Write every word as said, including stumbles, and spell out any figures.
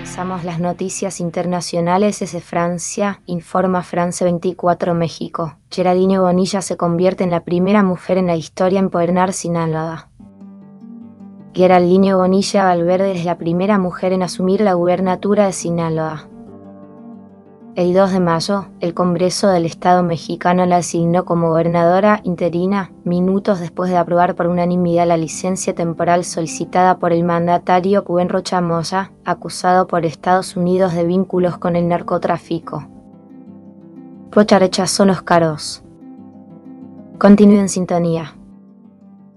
Revisamos las noticias internacionales desde Francia, informa France veinticuatro México. Geraldine Bonilla se convierte en la primera mujer en la historia en gobernar Sinaloa. Geraldine Bonilla Valverde es la primera mujer en asumir la gubernatura de Sinaloa. El dos de mayo, el Congreso del Estado mexicano la designó como gobernadora interina, minutos después de aprobar por unanimidad la licencia temporal solicitada por el mandatario Rubén Rocha Moya, acusado por Estados Unidos de vínculos con el narcotráfico. Rocha rechazó los cargos. Continúe en sintonía.